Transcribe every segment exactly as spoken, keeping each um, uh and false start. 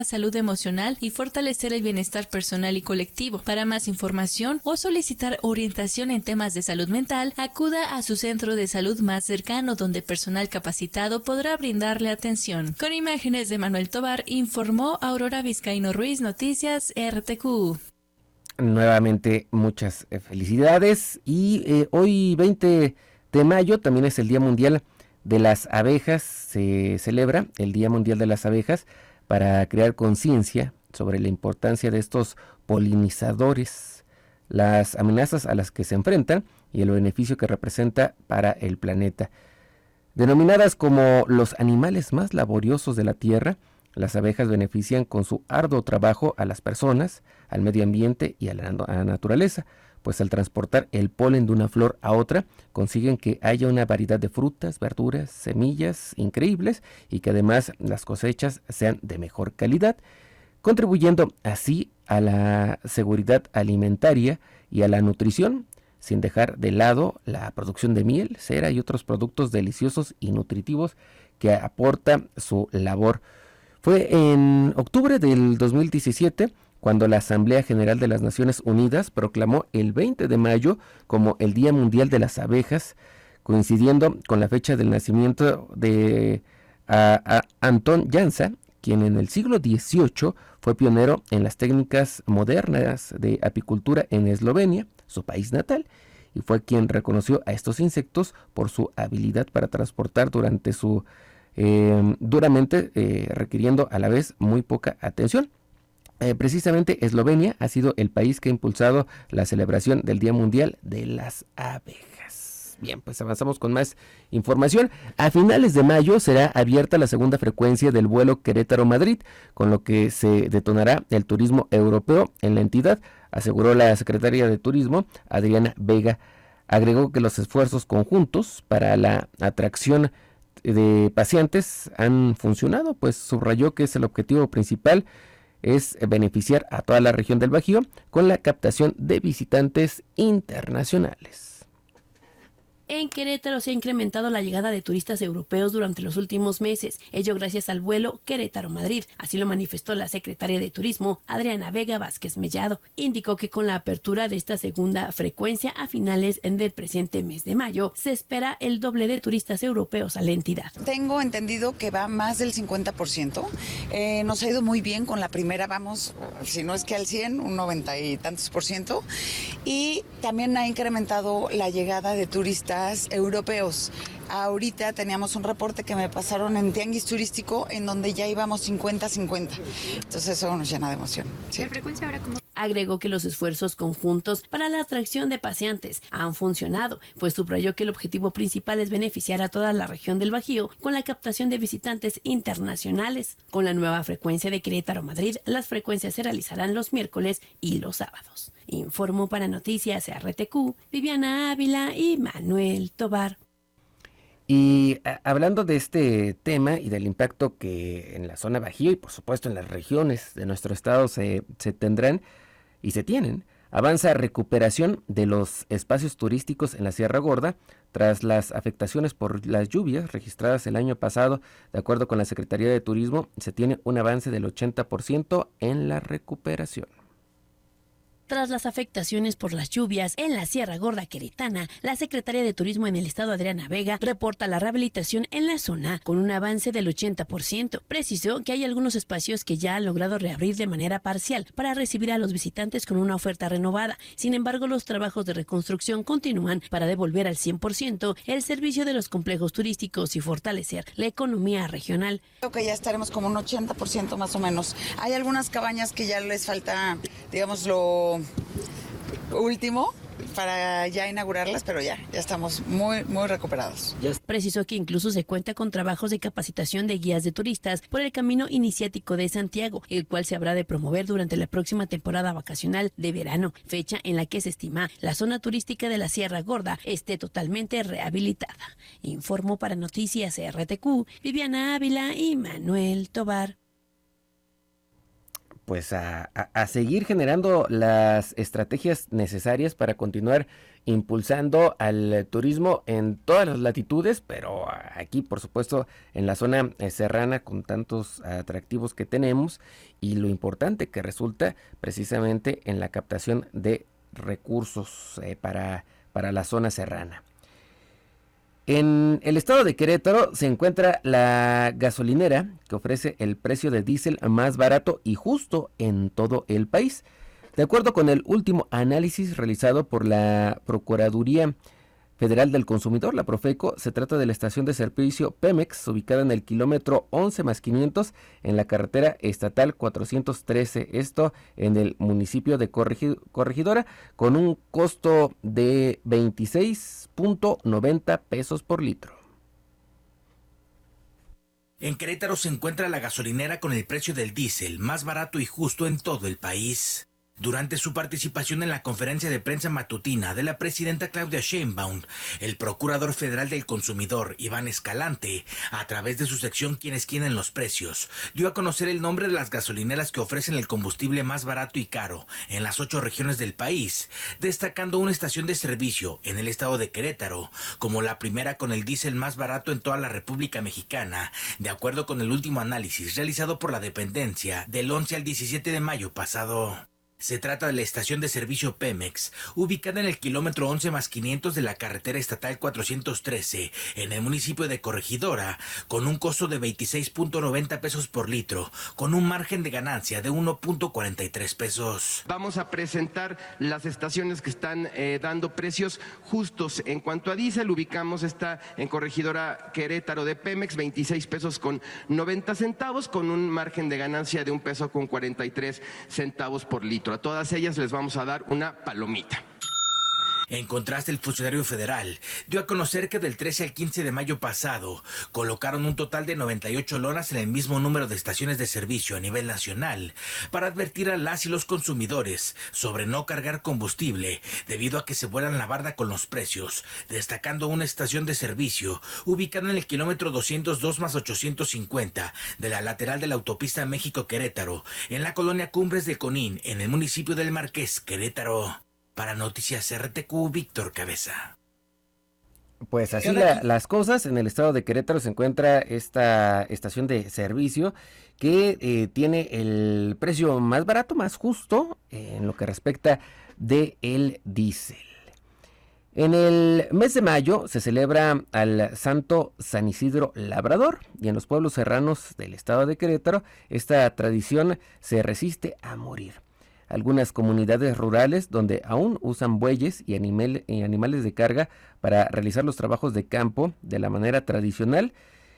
salud emocional y fortalecer el bienestar personal y colectivo. Para más información o solicitar orientación en temas de salud mental, acuda a su centro de salud más cercano, donde personal capacitado podrá brindarle atención. Con imágenes de Manuel Tobar, informó Aurora Vizcaíno Ruiz, Noticias R T Q. Nuevamente, muchas felicidades. Y eh, hoy, veinte de mayo, también es el Día Mundial de las Abejas. Se celebra el Día Mundial de las Abejas para crear conciencia sobre la importancia de estos polinizadores, las amenazas a las que se enfrentan y el beneficio que representa para el planeta. Denominadas como los animales más laboriosos de la Tierra, las abejas benefician con su arduo trabajo a las personas, al medio ambiente y a la, a la naturaleza, pues al transportar el polen de una flor a otra, consiguen que haya una variedad de frutas, verduras, semillas increíbles y que además las cosechas sean de mejor calidad, contribuyendo así a la seguridad alimentaria y a la nutrición, sin dejar de lado la producción de miel, cera y otros productos deliciosos y nutritivos que aporta su labor. Fue en octubre del dos mil diecisiete cuando la Asamblea General de las Naciones Unidas proclamó el veinte de mayo como el Día Mundial de las Abejas, coincidiendo con la fecha del nacimiento de a, a Anton Jansa, quien en el siglo dieciocho fue pionero en las técnicas modernas de apicultura en Eslovenia, su país natal, y fue quien reconoció a estos insectos por su habilidad para transportar durante su eh, duramente eh, requiriendo a la vez muy poca atención. Eh, precisamente Eslovenia ha sido el país que ha impulsado la celebración del Día Mundial de las Abejas. Bien, pues avanzamos con más información. A finales de mayo será abierta la segunda frecuencia del vuelo Querétaro-Madrid, con lo que se detonará el turismo europeo en la entidad, aseguró la secretaria de Turismo, Adriana Vega. Agregó que los esfuerzos conjuntos para la atracción de paseantes han funcionado, pues subrayó que es el objetivo principal es beneficiar a toda la región del Bajío con la captación de visitantes internacionales. En Querétaro se ha incrementado la llegada de turistas europeos durante los últimos meses, ello gracias al vuelo Querétaro-Madrid. Así lo manifestó la secretaria de Turismo, Adriana Vega Vázquez Mellado. Indicó que con la apertura de esta segunda frecuencia a finales del presente mes de mayo, se espera el doble de turistas europeos a la entidad. Tengo entendido que va más del cincuenta por ciento. Eh, nos ha ido muy bien con la primera, vamos, si no es que al cien, un noventa y tantos por ciento. Y también ha incrementado la llegada de turistas europeos. Ahorita teníamos un reporte que me pasaron en Tianguis Turístico en donde ya íbamos cincuenta cincuenta. Entonces eso nos llena de emoción. Sí. ¿La frecuencia ahora cómo? Agregó que los esfuerzos conjuntos para la atracción de paseantes han funcionado, pues subrayó que el objetivo principal es beneficiar a toda la región del Bajío con la captación de visitantes internacionales. Con la nueva frecuencia de Querétaro-Madrid, las frecuencias se realizarán los miércoles y los sábados. Informó para Noticias R T Q, Viviana Ávila y Manuel Tobar. Y a, hablando de este tema y del impacto que en la zona Bajío y por supuesto en las regiones de nuestro estado se, se tendrán y se tienen, avanza recuperación de los espacios turísticos en la Sierra Gorda tras las afectaciones por las lluvias registradas el año pasado. De acuerdo con la Secretaría de Turismo, se tiene un avance del ochenta por ciento en la recuperación. Tras las afectaciones por las lluvias en la Sierra Gorda queretana, la secretaria de Turismo en el estado, Adriana Vega, reporta la rehabilitación en la zona con un avance del ochenta por ciento. Precisó que hay algunos espacios que ya han logrado reabrir de manera parcial para recibir a los visitantes con una oferta renovada. Sin embargo, los trabajos de reconstrucción continúan para devolver al cien por ciento el servicio de los complejos turísticos y fortalecer la economía regional. Creo que ya estaremos como un ochenta por ciento más o menos. Hay algunas cabañas que ya les falta, digamos, lo último para ya inaugurarlas, pero ya, ya estamos muy, muy recuperados. Precisó que incluso se cuenta con trabajos de capacitación de guías de turistas por el camino iniciático de Santiago, el cual se habrá de promover durante la próxima temporada vacacional de verano, fecha en la que se estima la zona turística de la Sierra Gorda esté totalmente rehabilitada. Informó para Noticias R T Q, Viviana Ávila y Manuel Tobar. pues a, a, a seguir generando las estrategias necesarias para continuar impulsando al turismo en todas las latitudes, pero aquí por supuesto en la zona serrana con tantos atractivos que tenemos y lo importante que resulta precisamente en la captación de recursos eh, para, para la zona serrana. En el estado de Querétaro se encuentra la gasolinera que ofrece el precio de diésel más barato y justo en todo el país. De acuerdo con el último análisis realizado por la Procuraduría Federal del Consumidor, la Profeco, se trata de la estación de servicio Pemex, ubicada en el kilómetro once más quinientos en la carretera estatal cuatrocientos trece, esto en el municipio de Corregidora, con un costo de veintiséis punto noventa pesos por litro. En Querétaro se encuentra la gasolinera con el precio del diésel más barato y justo en todo el país. Durante su participación en la conferencia de prensa matutina de la presidenta Claudia Sheinbaum, el procurador federal del consumidor, Iván Escalante, a través de su sección Quienes quieren los precios, dio a conocer el nombre de las gasolineras que ofrecen el combustible más barato y caro en las ocho regiones del país, destacando una estación de servicio en el estado de Querétaro como la primera con el diésel más barato en toda la República Mexicana, de acuerdo con el último análisis realizado por la dependencia del once al diecisiete de mayo pasado. Se trata de la estación de servicio Pemex, ubicada en el kilómetro once más quinientos de la carretera estatal cuatrocientos trece, en el municipio de Corregidora, con un costo de veintiséis punto noventa pesos por litro, con un margen de ganancia de uno punto cuarenta y tres pesos. Vamos a presentar las estaciones que están eh, dando precios justos. En cuanto a diésel, ubicamos esta en Corregidora Querétaro de Pemex, veintiséis pesos con noventa centavos, con un margen de ganancia de un peso con cuarenta y tres centavos por litro. A todas ellas les vamos a dar una palomita. En contraste, el funcionario federal dio a conocer que del trece al quince de mayo pasado colocaron un total de noventa y ocho lonas en el mismo número de estaciones de servicio a nivel nacional para advertir a las y los consumidores sobre no cargar combustible debido a que se vuelan la barda con los precios, destacando una estación de servicio ubicada en el kilómetro doscientos dos más ochocientos cincuenta de la lateral de la autopista México-Querétaro, en la colonia Cumbres de Conín, en el municipio del Marqués, Querétaro. Para Noticias R T Q, Víctor Cabeza. Pues así la, las cosas, en el estado de Querétaro se encuentra esta estación de servicio que eh, tiene el precio más barato, más justo eh, en lo que respecta de el diésel. En el mes de mayo se celebra al Santo San Isidro Labrador y en los pueblos serranos del estado de Querétaro esta tradición se resiste a morir. Algunas comunidades rurales donde aún usan bueyes y, animal, y animales de carga para realizar los trabajos de campo de la manera tradicional.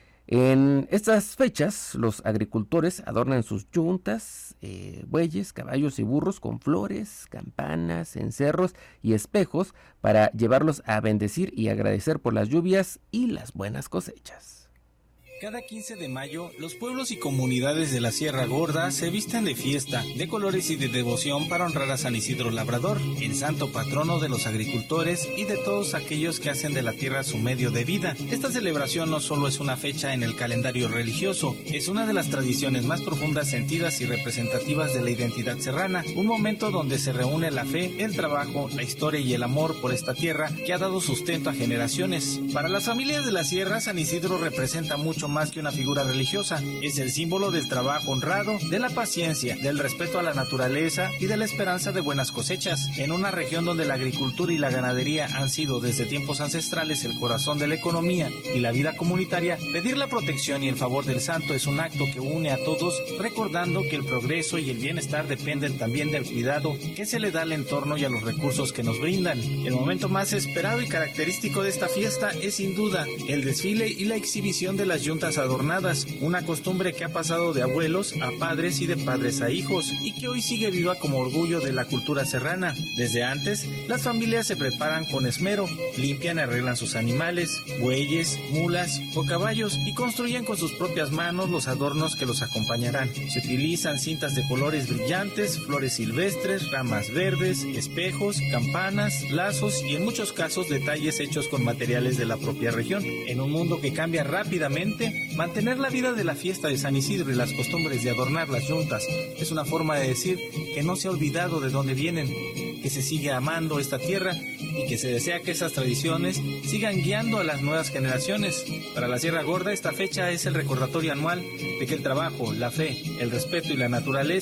En estas fechas los agricultores adornan sus yuntas, eh, bueyes, caballos y burros con flores, campanas, cencerros y espejos para llevarlos a bendecir y agradecer por las lluvias y las buenas cosechas. Cada quince de mayo, los pueblos y comunidades de la Sierra Gorda se visten de fiesta, de colores y de devoción para honrar a San Isidro Labrador, el santo patrono de los agricultores y de todos aquellos que hacen de la tierra su medio de vida. Esta celebración no solo es una fecha en el calendario religioso, es una de las tradiciones más profundas, sentidas y representativas de la identidad serrana, un momento donde se reúne la fe, el trabajo, la historia y el amor por esta tierra que ha dado sustento a generaciones. Para las familias de la Sierra, San Isidro representa mucho más que una figura religiosa. Es el símbolo del trabajo honrado, de la paciencia, del respeto a la naturaleza y de la esperanza de buenas cosechas. En una región donde la agricultura y la ganadería han sido desde tiempos ancestrales el corazón de la economía y la vida comunitaria, pedir la protección y el favor del santo es un acto que une a todos, recordando que el progreso y el bienestar dependen también del cuidado que se le da al entorno y a los recursos que nos brindan. El momento más esperado y característico de esta fiesta es sin duda el desfile y la exhibición de las yuntas adornadas, una costumbre que ha pasado de abuelos a padres y de padres a hijos y que hoy sigue viva como orgullo de la cultura serrana. Desde antes, las familias se preparan con esmero, limpian y arreglan sus animales, bueyes, mulas o caballos y construyen con sus propias manos los adornos que los acompañarán. Se utilizan cintas de colores brillantes, flores silvestres, ramas verdes, espejos, campanas, lazos y en muchos casos detalles hechos con materiales de la propia región. En un mundo que cambia rápidamente, Finalmente, mantener la vida de la fiesta de San Isidro y las costumbres de adornar las yuntas es una forma de decir que no se ha olvidado de dónde vienen, que se sigue amando esta tierra y que se desea que esas tradiciones sigan guiando a las nuevas generaciones. Para la Sierra Gorda, esta fecha es el recordatorio anual de que el trabajo, la fe, el respeto y la naturaleza